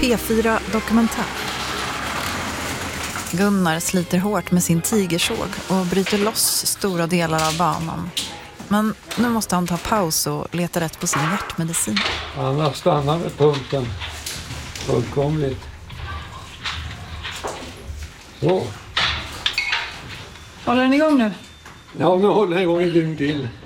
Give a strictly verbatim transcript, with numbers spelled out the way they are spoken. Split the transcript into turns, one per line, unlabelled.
P fyra Dokumentär. Gunnar sliter hårt med sin tigersåg och bryter loss stora delar av banan. Men nu måste han ta paus och leta rätt på sin hjärtmedicin.
Han har stannat vid pumpen. Fullkomligt. Så.
Håller den igång nu?
Ja, nu håller den igång en dygn till.